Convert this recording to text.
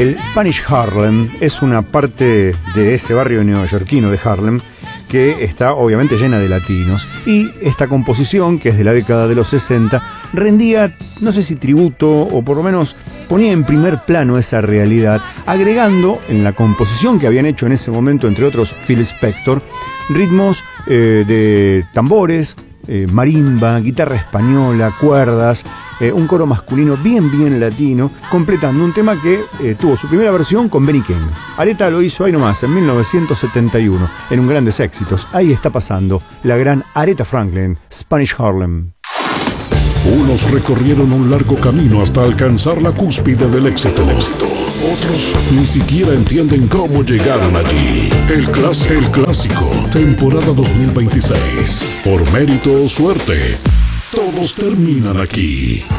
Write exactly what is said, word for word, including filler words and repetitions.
El Spanish Harlem es una parte de ese barrio neoyorquino de Harlem que está obviamente llena de latinos, y esta composición, que es de la década de los sesenta, rendía, no sé si tributo, o por lo menos ponía en primer plano esa realidad, agregando en la composición que habían hecho en ese momento, entre otros Phil Spector, ritmos eh, de tambores, eh, marimba, guitarra española, cuerdas, eh, un coro masculino bien bien latino, completando un tema que eh, tuvo su primera versión con Benny King. Aretha lo hizo ahí nomás, en mil novecientos setenta y uno, en un Grandes Éxitos. Ahí está pasando la gran Aretha Franklin, Spanish Harlem. Unos recorrieron un largo camino hasta alcanzar la cúspide del éxito. Otros ni siquiera entienden cómo llegaron allí. El clásico, el clásico, temporada dos mil veintiséis. Por mérito o suerte, todos terminan aquí.